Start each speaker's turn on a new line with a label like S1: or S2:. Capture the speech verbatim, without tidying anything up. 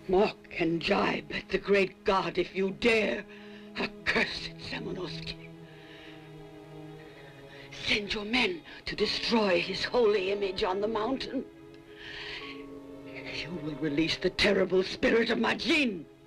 S1: Mock and jibe at the great God if you dare, accursed Semonosuke. Send your men to destroy his holy image on the mountain. You will release the terrible spirit of Majin.